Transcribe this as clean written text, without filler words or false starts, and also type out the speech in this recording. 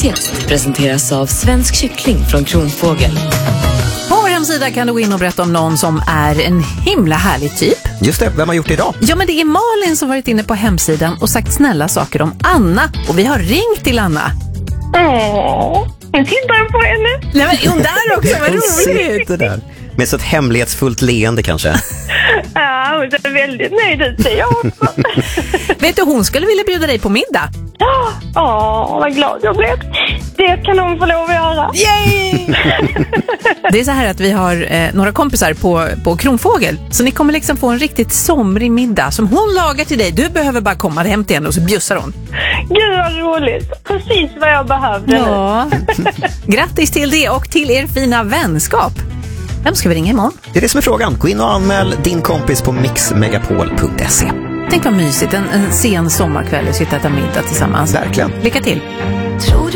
Text presenteras av Svensk kyckling från Kronfågel. På vår hemsida kan du gå in och berätta om någon som är en himla härlig typ. Just det, vem har gjort det idag? Ja, men det är Malin som varit inne på hemsidan och sagt snälla saker om Anna. Och vi har ringt till Anna. Jag tittar på henne. Nej, men hon där också, vad roligt. Det där. Med så ett hemlighetsfullt leende kanske. Ja, hon ser väldigt nöjd ut, säger jag också. Vet du, hon skulle vilja bjuda dig på middag. Vad glad jag blev. Det kan hon få lov att göra. Yay! Det är så här att vi har några kompisar på Kronfågel. Så ni kommer liksom få en riktigt somrig middag som hon lagar till dig. Du behöver bara komma hem till henne och så bjussar hon. Gud vad roligt. Precis vad jag behövde. Ja. Grattis till det och till er fina vänskap. Vem ska vi ringa imorgon? Det är det som är frågan. Gå in och anmäl din kompis på mixmegapol.se. Tänk vad mysigt, en sen sommarkväll och sitta och äta middag tillsammans. Verkligen. Lycka till!